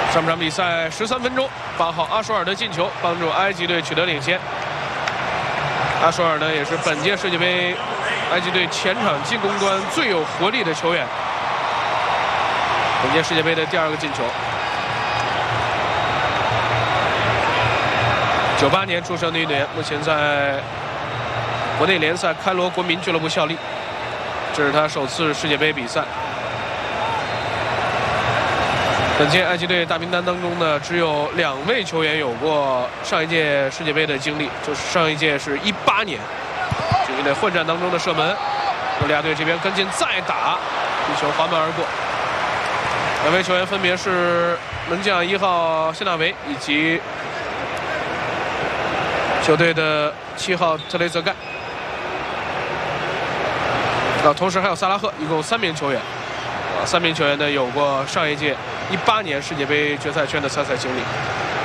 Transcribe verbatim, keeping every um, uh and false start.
上半场比赛十三分钟，八号阿舒尔的进球帮助埃及队取得领先。阿舒尔呢也是本届世界杯埃及队前场进攻端最有活力的球员。本届世界杯的第二个进球。九八年出生的运动员，目前在国内联赛开罗国民俱乐部效力，这是他首次世界杯比赛。本届埃及队大名单当中呢，只有两位球员有过上一届世界杯的经历，就是上一届是一八年，这个在混战当中的射门，叙利亚队这边跟进再打，地球滑门而过。两位球员分别是门将一号谢纳维以及球队的七号特雷泽盖。啊，同时还有萨拉赫，一共三名球员。啊，三名球员呢有过上一届一八年世界杯决赛圈的参赛经历。